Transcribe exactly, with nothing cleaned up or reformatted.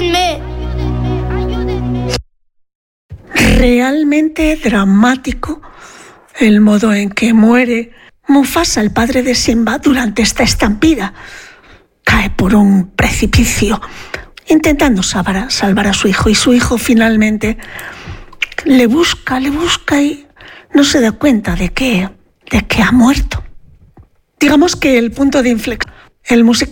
¡Ayúdenme! Realmente dramático el modo en que muere Mufasa, el padre de Simba, durante esta estampida. Cae por un precipicio intentando salvar, salvar a su hijo, y su hijo finalmente le busca, le busca y no se da cuenta de que, de que ha muerto. Digamos que el punto de inflexión, el musical